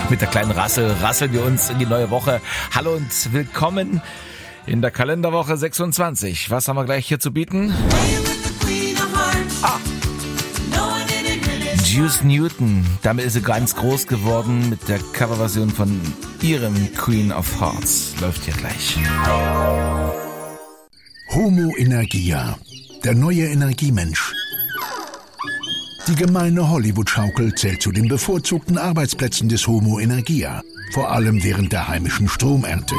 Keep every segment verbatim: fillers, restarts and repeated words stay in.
Mit der kleinen Rassel rasseln wir uns in die neue Woche. Hallo und willkommen in der Kalenderwoche sechsundzwanzig. Was haben wir gleich hier zu bieten? Ah. Juice Newton, damit ist sie ganz groß geworden mit der Coverversion von ihrem Queen of Hearts. Läuft hier gleich. Homo Energia, der neue Energiemensch. Die gemeine Hollywood-Schaukel zählt zu den bevorzugten Arbeitsplätzen des Homo Energia, vor allem während der heimischen Stromernte.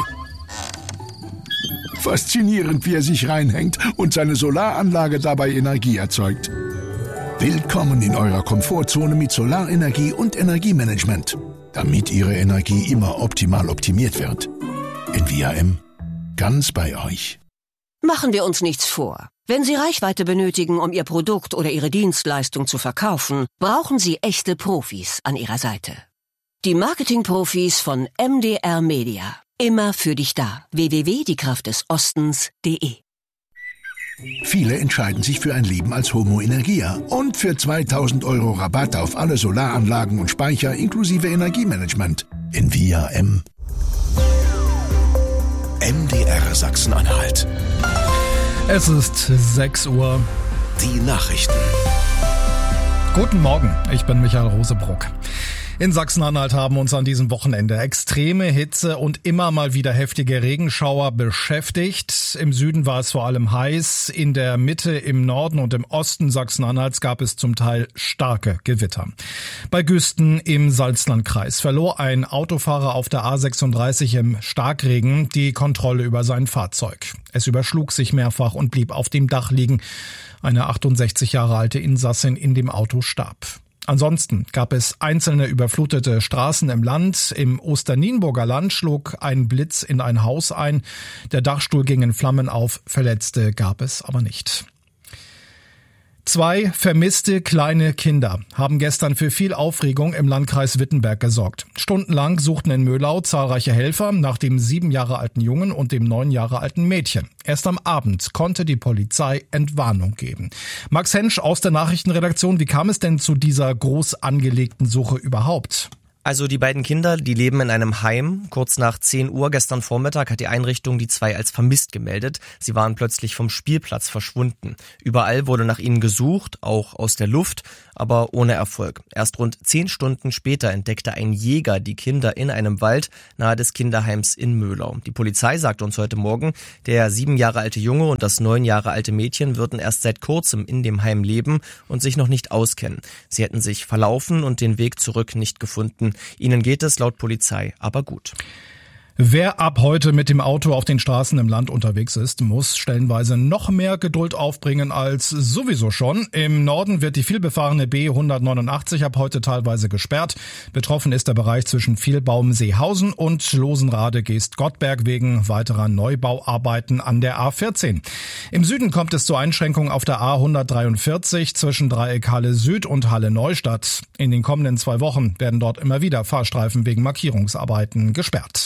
Faszinierend, wie er sich reinhängt und seine Solaranlage dabei Energie erzeugt. Willkommen in eurer Komfortzone mit Solarenergie und Energiemanagement, damit Ihre Energie immer optimal optimiert wird. Envia M, ganz bei euch. Machen wir uns nichts vor. Wenn Sie Reichweite benötigen, um Ihr Produkt oder Ihre Dienstleistung zu verkaufen, brauchen Sie echte Profis an Ihrer Seite. Die Marketing-Profis von M D R Media. Immer für dich da. w w w punkt die kraft des ostens punkt de Viele entscheiden sich für ein Leben als Homo Energia und für zweitausend Euro Rabatt auf alle Solaranlagen und Speicher inklusive Energiemanagement. Envia M. M D R Sachsen-Anhalt. Es ist sechs Uhr. Die Nachrichten. Guten Morgen, ich bin Michael Rosebruck. In Sachsen-Anhalt haben uns an diesem Wochenende extreme Hitze und immer mal wieder heftige Regenschauer beschäftigt. Im Süden war es vor allem heiß. In der Mitte, im Norden und im Osten Sachsen-Anhalts gab es zum Teil starke Gewitter. Bei Güsten im Salzlandkreis verlor ein Autofahrer auf der A sechsunddreißig im Starkregen die Kontrolle über sein Fahrzeug. Es überschlug sich mehrfach und blieb auf dem Dach liegen. Eine achtundsechzig Jahre alte Insassin in dem Auto starb. Ansonsten gab es einzelne überflutete Straßen im Land. Im Osternienburger Land schlug ein Blitz in ein Haus ein. Der Dachstuhl ging in Flammen auf. Verletzte gab es aber nicht. Zwei vermisste kleine Kinder haben gestern für viel Aufregung im Landkreis Wittenberg gesorgt. Stundenlang suchten in Möhlau zahlreiche Helfer nach dem sieben Jahre alten Jungen und dem neun Jahre alten Mädchen. Erst am Abend konnte die Polizei Entwarnung geben. Max Hensch aus der Nachrichtenredaktion, wie kam es denn zu dieser groß angelegten Suche überhaupt? Also die beiden Kinder, die leben in einem Heim. Kurz nach zehn Uhr gestern Vormittag hat die Einrichtung die zwei als vermisst gemeldet. Sie waren plötzlich vom Spielplatz verschwunden. Überall wurde nach ihnen gesucht, auch aus der Luft, aber ohne Erfolg. Erst rund zehn Stunden später entdeckte ein Jäger die Kinder in einem Wald nahe des Kinderheims in Möhlau. Die Polizei sagt uns heute Morgen, der sieben Jahre alte Junge und das neun Jahre alte Mädchen würden erst seit kurzem in dem Heim leben und sich noch nicht auskennen. Sie hätten sich verlaufen und den Weg zurück nicht gefunden. Ihnen geht es laut Polizei aber gut. Wer ab heute mit dem Auto auf den Straßen im Land unterwegs ist, muss stellenweise noch mehr Geduld aufbringen als sowieso schon. Im Norden wird die vielbefahrene B hundertneunundachtzig ab heute teilweise gesperrt. Betroffen ist der Bereich zwischen Vielbaum-Seehausen und Losenrade-Geest-Gottberg wegen weiterer Neubauarbeiten an der A vierzehn. Im Süden kommt es zu Einschränkungen auf der A hundertdreiundvierzig zwischen Dreieck Halle Süd und Halle Neustadt. In den kommenden zwei Wochen werden dort immer wieder Fahrstreifen wegen Markierungsarbeiten gesperrt.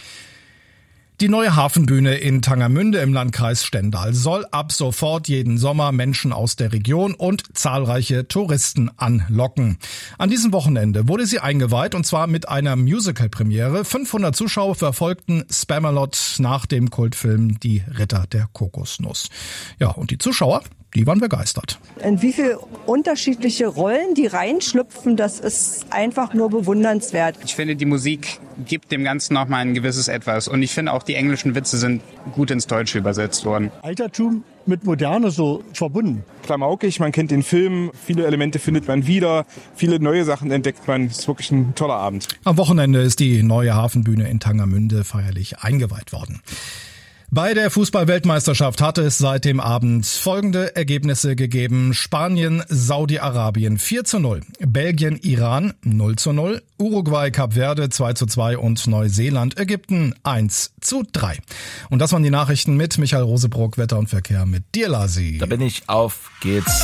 Die neue Hafenbühne in Tangermünde im Landkreis Stendal soll ab sofort jeden Sommer Menschen aus der Region und zahlreiche Touristen anlocken. An diesem Wochenende wurde sie eingeweiht und zwar mit einer Musical-Premiere. fünfhundert Zuschauer verfolgten Spamalot nach dem Kultfilm Die Ritter der Kokosnuss. Ja, und die Zuschauer, die waren begeistert. In wie viele unterschiedliche Rollen die reinschlüpfen, das ist einfach nur bewundernswert. Ich finde, die Musik gibt dem Ganzen nochmal ein gewisses Etwas. Und ich finde auch, die englischen Witze sind gut ins Deutsche übersetzt worden. Altertum mit Moderne so verbunden. Klamaukig, man kennt den Film, viele Elemente findet man wieder, viele neue Sachen entdeckt man. Es ist wirklich ein toller Abend. Am Wochenende ist die neue Hafenbühne in Tangermünde feierlich eingeweiht worden. Bei der Fußball-Weltmeisterschaft hatte es seit dem Abend folgende Ergebnisse gegeben. Spanien, Saudi-Arabien vier zu null, Belgien, Iran null zu null, Uruguay, Kap Verde zwei zu zwei und Neuseeland, Ägypten eins zu drei. Und das waren die Nachrichten mit Michael Rosebruck, Wetter und Verkehr mit dir, Lasi. Da bin ich, auf geht's.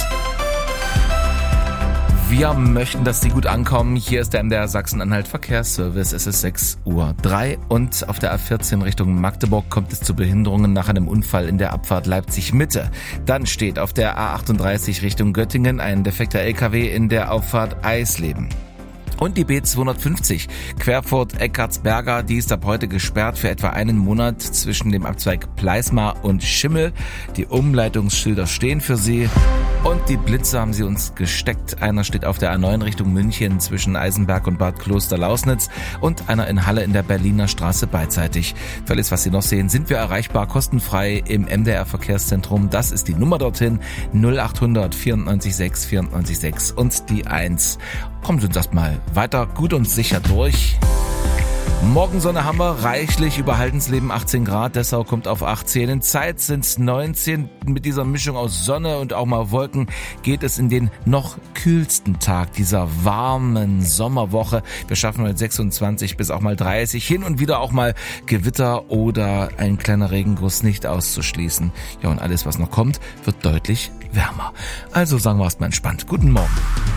Wir möchten, dass Sie gut ankommen. Hier ist der M D R Sachsen-Anhalt Verkehrsservice. Es ist sechs Uhr drei und auf der A vierzehn Richtung Magdeburg kommt es zu Behinderungen nach einem Unfall in der Abfahrt Leipzig-Mitte. Dann steht auf der A achtunddreißig Richtung Göttingen ein defekter L K W in der Auffahrt Eisleben. Und die B zweihundertfünfzig Querfurt-Eckartsberger, die ist ab heute gesperrt für etwa einen Monat zwischen dem Abzweig Pleismar und Schimmel. Die Umleitungsschilder stehen für sie. Und die Blitze haben sie uns gesteckt. Einer steht auf der A neun Richtung München zwischen Eisenberg und Bad Kloster-Lausnitz und einer in Halle in der Berliner Straße beidseitig. Für alles, was Sie noch sehen, sind wir erreichbar kostenfrei im M D R Verkehrszentrum. Das ist die Nummer dorthin, null acht hundert vierundneunzig sechs vierundneunzig sechs und die eins. Kommen Sie uns erstmal weiter gut und sicher durch. Morgensonne haben wir, reichlich über Haldensleben achtzehn Grad, Dessau kommt auf achtzehn, in Zeitz sind es neunzehn. Mit dieser Mischung aus Sonne und auch mal Wolken geht es in den noch kühlsten Tag dieser warmen Sommerwoche. Wir schaffen mal sechsundzwanzig bis auch mal dreißig, hin und wieder auch mal Gewitter oder ein kleiner Regenguss nicht auszuschließen. Ja, und alles, was noch kommt, wird deutlich wärmer. Also sagen wir erstmal entspannt. Guten Morgen.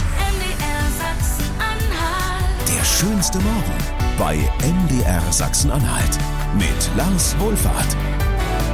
Der schönste Morgen bei M D R Sachsen-Anhalt mit Lars Wohlfahrt.